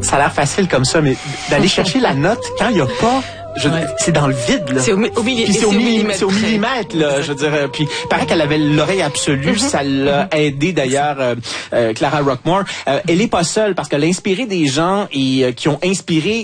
ça a l'air facile comme ça, mais d'aller chercher la note quand il n'y a pas... C'est dans le vide, là. C'est au millimètre. C'est au millimètre, là. Je veux dire, puis paraît qu'elle avait l'oreille absolue. Ça l'a aidé, d'ailleurs, Clara Rockmore. Elle est pas seule parce qu'elle a inspiré des gens et qui ont inspiré